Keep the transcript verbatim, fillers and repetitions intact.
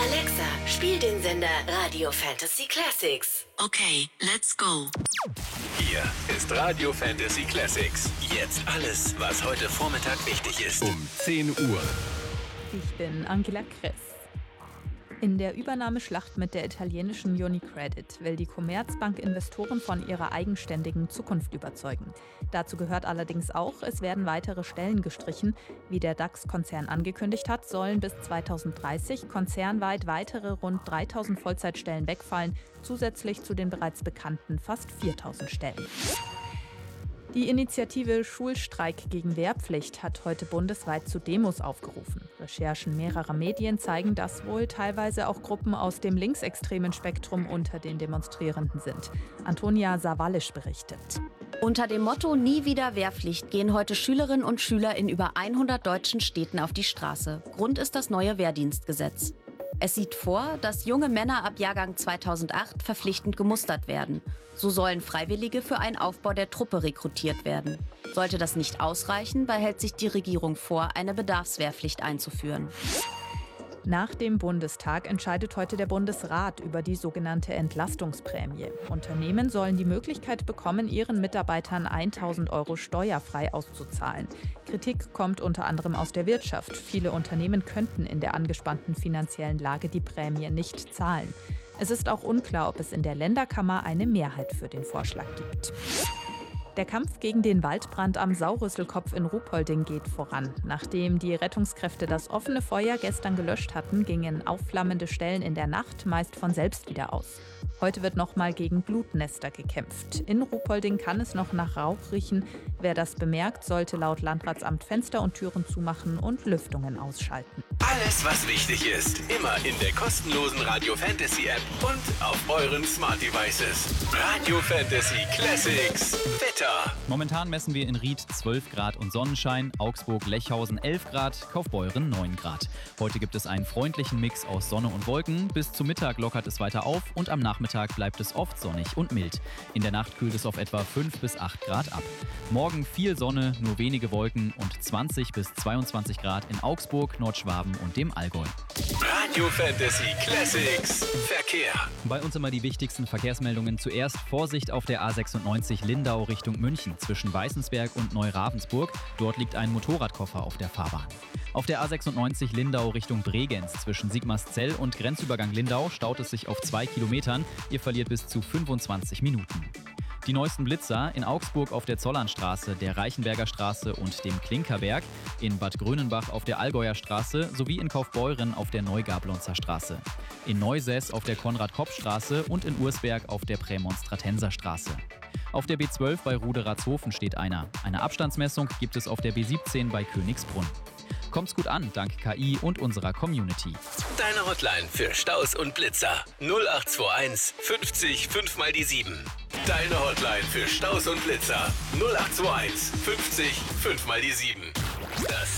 Alexa, spiel den Sender Radio Fantasy Classics. Okay, let's go. Hier ist Radio Fantasy Classics. Jetzt alles, was heute Vormittag wichtig ist. Um zehn Uhr. Ich bin Angela Kress. In der Übernahmeschlacht mit der italienischen UniCredit will die Commerzbank Investoren von ihrer eigenständigen Zukunft überzeugen. Dazu gehört allerdings auch, es werden weitere Stellen gestrichen. Wie der DAX-Konzern angekündigt hat, sollen bis zweitausenddreißig konzernweit weitere rund dreitausend Vollzeitstellen wegfallen, zusätzlich zu den bereits bekannten fast viertausend Stellen. Die Initiative Schulstreik gegen Wehrpflicht hat heute bundesweit zu Demos aufgerufen. Recherchen mehrerer Medien zeigen, dass wohl teilweise auch Gruppen aus dem linksextremen Spektrum unter den Demonstrierenden sind. Antonia Sawallisch berichtet. Unter dem Motto Nie wieder Wehrpflicht gehen heute Schülerinnen und Schüler in über hundert deutschen Städten auf die Straße. Grund ist das neue Wehrdienstgesetz. Es sieht vor, dass junge Männer ab Jahrgang zweitausendacht verpflichtend gemustert werden. So sollen Freiwillige für einen Aufbau der Truppe rekrutiert werden. Sollte das nicht ausreichen, behält sich die Regierung vor, eine Bedarfswehrpflicht einzuführen. Nach dem Bundestag entscheidet heute der Bundesrat über die sogenannte Entlastungsprämie. Unternehmen sollen die Möglichkeit bekommen, ihren Mitarbeitern tausend Euro steuerfrei auszuzahlen. Kritik kommt unter anderem aus der Wirtschaft. Viele Unternehmen könnten in der angespannten finanziellen Lage die Prämie nicht zahlen. Es ist auch unklar, ob es in der Länderkammer eine Mehrheit für den Vorschlag gibt. Der Kampf gegen den Waldbrand am Saurüsselkopf in Ruhpolding geht voran. Nachdem die Rettungskräfte das offene Feuer gestern gelöscht hatten, gingen aufflammende Stellen in der Nacht meist von selbst wieder aus. Heute wird nochmal gegen Blutnester gekämpft. In Ruhpolding kann es noch nach Rauch riechen. Wer das bemerkt, sollte laut Landratsamt Fenster und Türen zumachen und Lüftungen ausschalten. Alles, was wichtig ist, immer in der kostenlosen Radio Fantasy App und auf euren Smart Devices. Radio Fantasy Classics. Wetter. Momentan messen wir in Ried zwölf Grad und Sonnenschein, Augsburg-Lechhausen elf Grad, Kaufbeuren neun Grad. Heute gibt es einen freundlichen Mix aus Sonne und Wolken. Bis zum Mittag lockert es weiter auf und am Nachmittag bleibt es oft sonnig und mild. In der Nacht kühlt es auf etwa fünf bis acht Grad ab. Morgen viel Sonne, nur wenige Wolken und zwanzig bis zweiundzwanzig Grad in Augsburg, Nordschwaben und dem Allgäu. Radio Fantasy Classics. Verkehr. Bei uns immer die wichtigsten Verkehrsmeldungen. Zuerst Vorsicht auf der A sechsundneunzig Lindau Richtung München zwischen Weißensberg und Neuravensburg. Dort liegt ein Motorradkoffer auf der Fahrbahn. Auf der A sechsundneunzig Lindau Richtung Bregenz zwischen Sigmarszell und Grenzübergang Lindau staut es sich auf zwei Kilometern. Ihr verliert bis zu fünfundzwanzig Minuten. Die neuesten Blitzer in Augsburg auf der Zollernstraße, der Reichenberger Straße und dem Klinkerberg, in Bad Grönenbach auf der Allgäuer Straße sowie in Kaufbeuren auf der Neugablonzer Straße. In Neusäß auf der Konrad-Kopp-Straße und in Ursberg auf der Prämonstratenser Straße. Auf der B zwölf bei Ruderatshofen steht einer. Eine Abstandsmessung gibt es auf der B siebzehn bei Königsbrunn. Kommt's gut an, dank K I und unserer Community. Deine Hotline für Staus und Blitzer. null acht zwei eins fünfzig fünf mal die sieben. Deine Hotline für Staus und Blitzer. null acht zwei eins fünfzig fünf mal die sieben. Das